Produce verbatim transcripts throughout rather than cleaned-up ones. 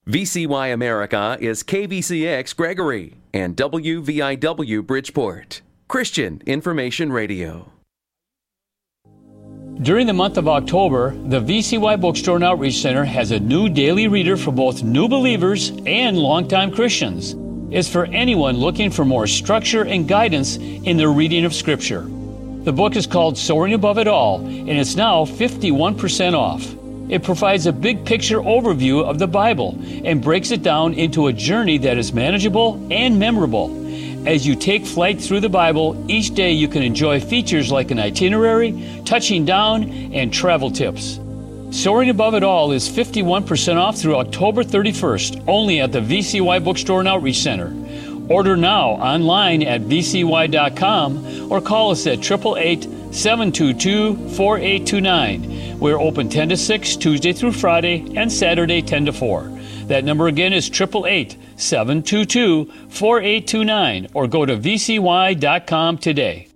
V C Y America is K V C X Gregory and W V I W Bridgeport. Christian Information Radio. During the month of October, the V C Y Bookstore and Outreach Center has a new daily reader for both new believers and longtime Christians. It's for anyone looking for more structure and guidance in their reading of Scripture. The book is called Soaring Above It All, and it's now fifty-one percent off. It provides a big picture overview of the Bible and breaks it down into a journey that is manageable and memorable. As you take flight through the Bible, each day you can enjoy features like an itinerary, touching down, and travel tips. Soaring Above It All is fifty-one percent off through October thirty-first, only at the V C Y Bookstore and Outreach Center. Order now online at v c y dot com or call us at eight eight eight, seven two two, four eight two nine. We're open ten to six, Tuesday through Friday, and Saturday ten to four. That number again is eight eight eight, seven two two, four eight two nine, or go to v c y dot com today.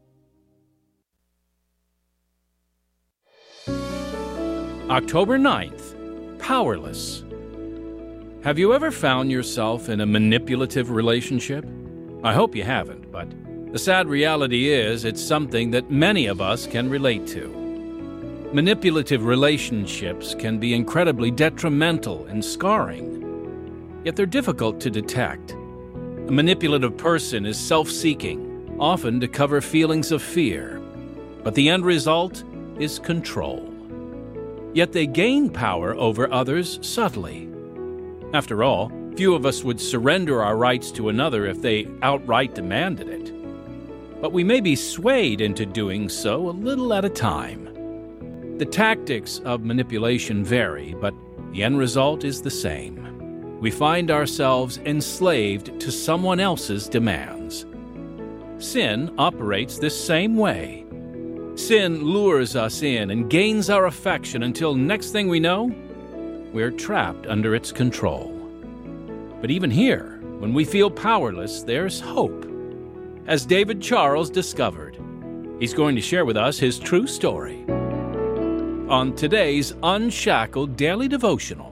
October ninth, Powerless. Have you ever found yourself in a manipulative relationship? I hope you haven't, but the sad reality is it's something that many of us can relate to. Manipulative relationships can be incredibly detrimental and scarring, yet they're difficult to detect. A manipulative person is self-seeking, often to cover feelings of fear, but the end result is control. Yet they gain power over others subtly. After all, few of us would surrender our rights to another if they outright demanded it. But we may be swayed into doing so a little at a time. The tactics of manipulation vary, but the end result is the same. We find ourselves enslaved to someone else's demands. Sin operates this same way. Sin lures us in and gains our affection until next thing we know, we're trapped under its control. But even here, when we feel powerless, there's hope. As David Charles discovered, he's going to share with us his true story on today's Unshackled Daily Devotional.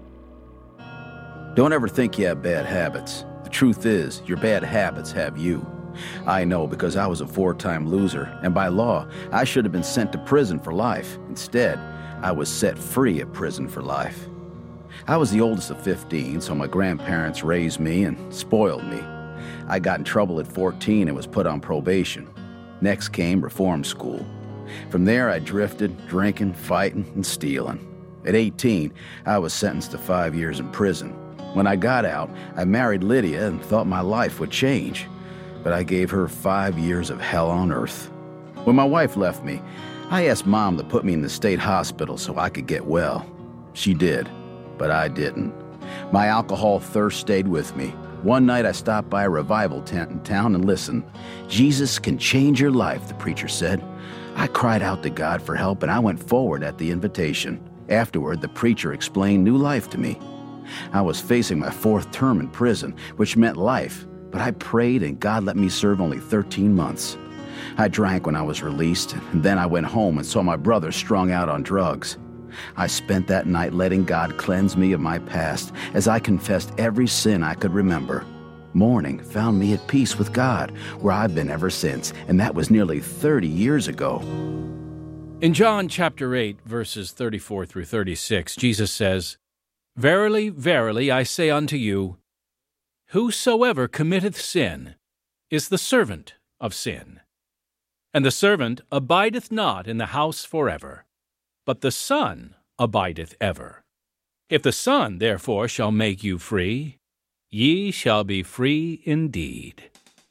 Don't ever think you have bad habits. The truth is, your bad habits have you. I know because I was a four-time loser, and by law, I should have been sent to prison for life. Instead, I was set free at prison for life. I was the oldest of fifteen, so my grandparents raised me and spoiled me. I got in trouble at fourteen and was put on probation. Next came reform school. From there, I drifted, drinking, fighting, and stealing. At eighteen, I was sentenced to five years in prison. When I got out, I married Lydia and thought my life would change. But I gave her five years of hell on earth. When my wife left me, I asked Mom to put me in the state hospital so I could get well. She did, but I didn't. My alcohol thirst stayed with me. One night I stopped by a revival tent in town and listened. Jesus can change your life, the preacher said. I cried out to God for help and I went forward at the invitation. Afterward, the preacher explained new life to me. I was facing my fourth term in prison, which meant life, but I prayed and God let me serve only thirteen months. I drank when I was released, and then I went home and saw my brother strung out on drugs. I spent that night letting God cleanse me of my past as I confessed every sin I could remember. Morning found me at peace with God, where I've been ever since, and that was nearly thirty years ago. In John chapter eight, verses thirty-four through thirty-six, Jesus says, "Verily, verily, I say unto you, whosoever committeth sin is the servant of sin. And the servant abideth not in the house forever, but the Son abideth ever. If the Son therefore shall make you free, ye shall be free indeed."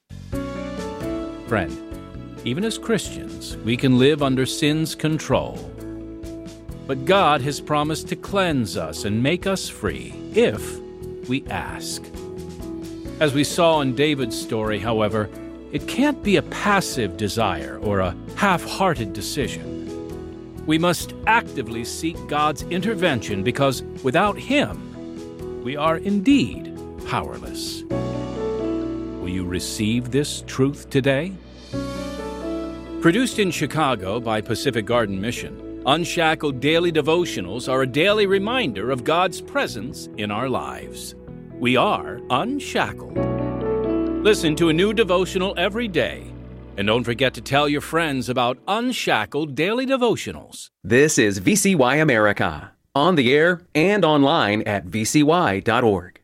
Friend, even as Christians, we can live under sin's control. But God has promised to cleanse us and make us free if we ask. As we saw in David's story, however, it can't be a passive desire or a half-hearted decision. We must actively seek God's intervention because without Him, we are indeed powerless. Will you receive this truth today? Produced in Chicago by Pacific Garden Mission, Unshackled Daily Devotionals are a daily reminder of God's presence in our lives. We are unshackled. Listen to a new devotional every day. And don't forget to tell your friends about Unshackled Daily Devotionals. This is V C Y America, on the air and online at v c y dot org.